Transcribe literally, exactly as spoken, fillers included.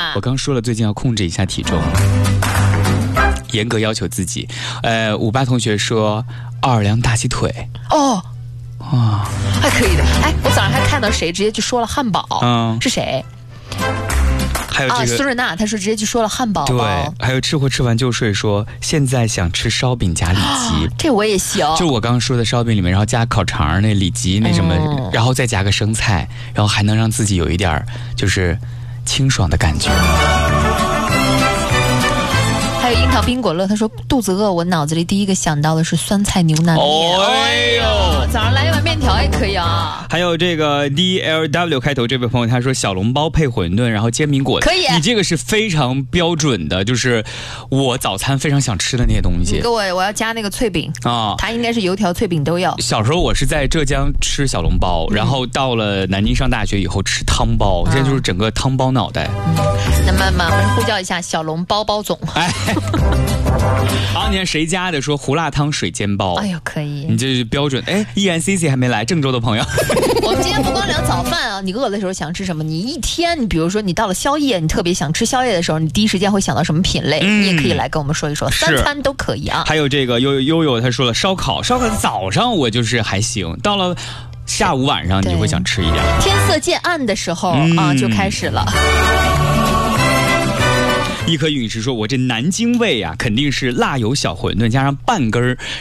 啊？ 我刚说了，最近要控制一下体重，严格要求自己。呃，五八同学说奥尔良大鸡腿。 哦， 啊， 还可以的。哎，我早上还看到谁直接就说了汉堡， 嗯， 是谁？ 还有这个、 啊，苏瑞娜，他说直接就说了汉堡。 对，还有吃货吃完就睡说现在想吃烧饼加里脊、 啊，这我也行。 就我刚刚说的烧饼里面，然后加烤肠那里脊那什么、嗯，然后再加个生菜，然后还能让自己有一点就是清爽的感觉。 还有樱桃冰果乐，他说肚子饿，我脑子里第一个想到的是酸菜牛腩面。 哦、哎呦， 早上来一碗面条也可以啊。 还有这个 D L W 开头这位朋友，他说小笼包配馄饨，然后煎饼果子， 可以。 你这个是非常标准的，就是我早餐非常想吃的那些东西。 你给我，我要加那个脆饼啊， 它应该是油条、脆饼都要。 小时候我是在浙江吃小笼包、嗯，然后到了南京上大学以后吃汤包，现在、嗯、就是整个汤包脑袋。 嗯、那么嘛，我们呼叫一下小笼包包总。 哎。好，你看谁家的说胡辣汤水煎包？ 哎呦，可以！ 你这是标准。哎 ，E N C C 还没来，郑州的朋友。 我们今天不光聊早饭啊，你饿的时候想吃什么？你一天，你比如说你到了宵夜，你特别想吃宵夜的时候，你第一时间会想到什么品类？嗯、你也可以来跟我们说一说，三餐都可以啊。 还有这个悠悠悠，他说了烧烤，烧烤早上我就是还行，到了下午晚上你就会想吃一点。 天色渐暗的时候、嗯、啊，就开始了。 一颗陨石说：“我这南京味啊，肯定是辣油小馄饨加上半根儿。”